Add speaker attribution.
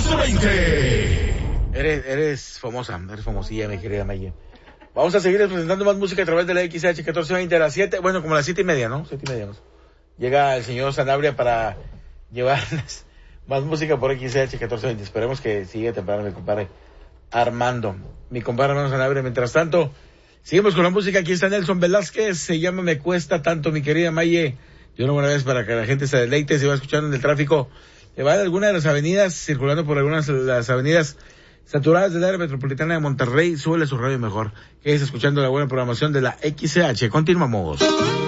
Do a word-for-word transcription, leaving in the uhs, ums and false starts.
Speaker 1: catorce veinte.
Speaker 2: Eres, eres famosa, eres famosilla, mi querida Maye. Vamos a seguir presentando más música a través de la X H catorce veinte a las siete, bueno, como a las siete y media, ¿no? Siete y media, ¿no? Llega el señor Sanabria para llevarles más música por X H catorce veinte. Esperemos que siga temprano mi compadre Armando. Mi compadre Armando Sanabria. Mientras tanto, seguimos con la música. Aquí está Nelson Velázquez. Se llama Me Cuesta Tanto, mi querida Maye. Yo una buena vez para que la gente se deleite, se va escuchando en el tráfico. Se va de alguna de las avenidas, circulando por algunas de las avenidas saturadas del área metropolitana de Monterrey. Súbele su radio mejor. Que es escuchando la buena programación de la X H. Continuamos.